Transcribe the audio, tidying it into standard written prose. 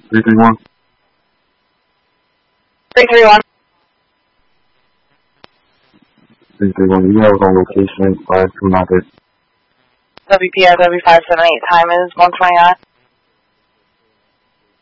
331. 331. 331, you have on location 5298. WPRW 578, time is 129.